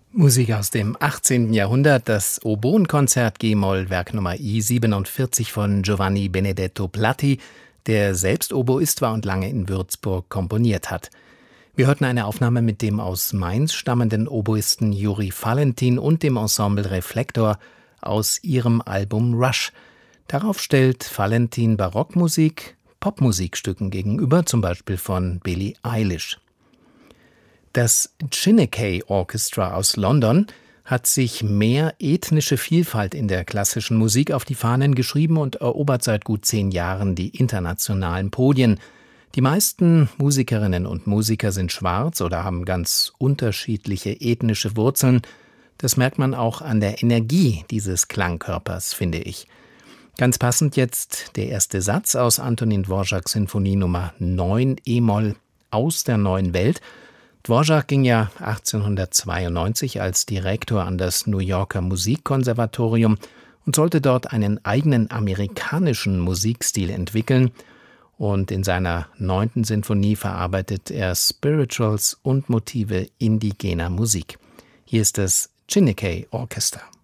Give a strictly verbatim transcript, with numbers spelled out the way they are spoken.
Musik aus dem achtzehnten. Jahrhundert, das Oboenkonzert G-Moll, Werk Nummer I siebenundvierzig von Giovanni Benedetto Platti, der selbst Oboist war und lange in Würzburg komponiert hat. Wir hörten eine Aufnahme mit dem aus Mainz stammenden Oboisten Juri Valentin und dem Ensemble Reflektor aus ihrem Album Rush. Darauf stellt Valentin Barockmusik Popmusikstücken gegenüber, zum Beispiel von Billie Eilish. Das Chineke Orchestra aus London hat sich mehr ethnische Vielfalt in der klassischen Musik auf die Fahnen geschrieben und erobert seit gut zehn Jahren die internationalen Podien. Die meisten Musikerinnen und Musiker sind schwarz oder haben ganz unterschiedliche ethnische Wurzeln. Das merkt man auch an der Energie dieses Klangkörpers, finde ich. Ganz passend jetzt der erste Satz aus Antonin Dvořáks Sinfonie Nummer neun E-Moll aus der neuen Welt. Dvořák ging ja achtzehnhundertzweiundneunzig als Direktor an das New Yorker Musikkonservatorium und sollte dort einen eigenen amerikanischen Musikstil entwickeln. Und in seiner neunten Sinfonie verarbeitet er Spirituals und Motive indigener Musik. Hier ist das Chineke Orchester.